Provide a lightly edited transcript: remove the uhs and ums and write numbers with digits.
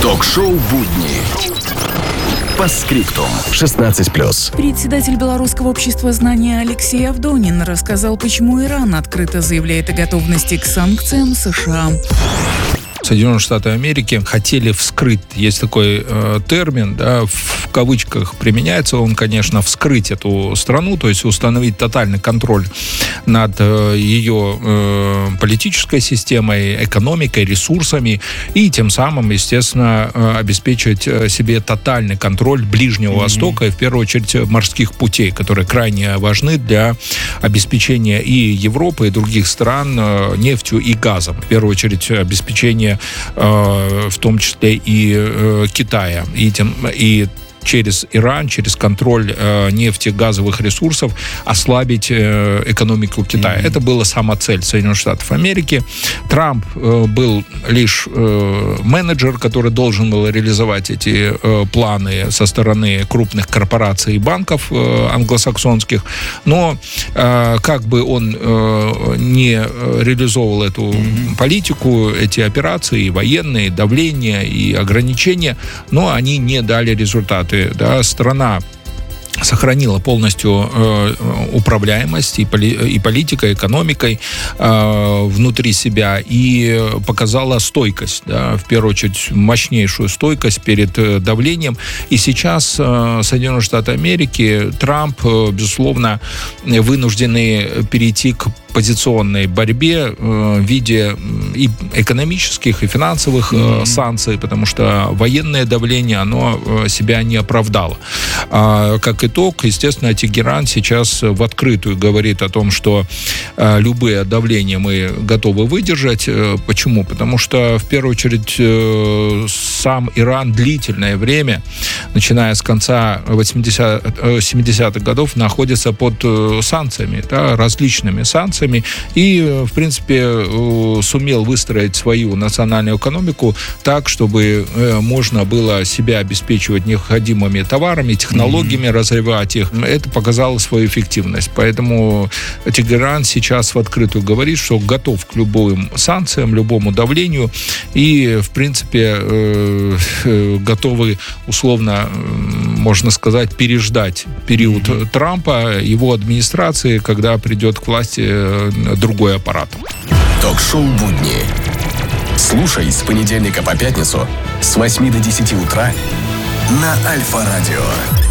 Ток-шоу «Будни». По скриптум. 16+. Председатель Белорусского общества знания Алексей Авдонин рассказал, почему Иран открыто заявляет о готовности к санкциям США. Соединенные Штаты Америки хотели вскрыть, есть такой термин, да, в кавычках применяется он, конечно, вскрыть эту страну, то есть установить тотальный контроль над ее политической системой, экономикой, ресурсами и тем самым, естественно, обеспечить себе тотальный контроль Ближнего Востока и, в первую очередь, морских путей, которые крайне важны для обеспечения и Европы, и других стран нефтью и газом. В первую очередь, обеспечение в том числе и Китая, и через Иран, через контроль нефтегазовых ресурсов ослабить экономику Китая. Это была сама цель Соединенных Штатов Америки. Трамп был лишь менеджер, который должен был реализовать эти планы со стороны крупных корпораций и банков англосаксонских. Но как бы он не реализовывал эту политику, эти операции, и военные, и давление, и ограничения, но они не дали результаты. Да, страна сохранила полностью управляемость и политикой, экономикой внутри себя и показала стойкость, да, в первую очередь мощнейшую стойкость перед давлением. И сейчас Соединенные Штаты Америки, Трамп, безусловно, вынуждены перейти к позиционной борьбе в виде и экономических, и финансовых санкций, потому что военное давление, оно себя не оправдало. Как итог, естественно, Тегеран сейчас в открытую говорит о том, что любые давления мы готовы выдержать. Почему? Потому что, в первую очередь, сам Иран длительное время, начиная с конца 70-х годов, находится под санкциями, да, различными санкциями, и, в принципе, сумел выстроить свою национальную экономику так, чтобы можно было себя обеспечивать необходимыми товарами, технологиями, развивать их. Это показало свою эффективность. Поэтому Тегеран сейчас в открытую говорит, что готов к любым санкциям, любому давлению и, в принципе, готовы, условно, можно сказать, переждать период Трампа, его администрации, когда придет к власти другой аппарат. Ток-шоу «Будни». Слушай с понедельника по пятницу с 8 до 10 утра на Альфа-радио.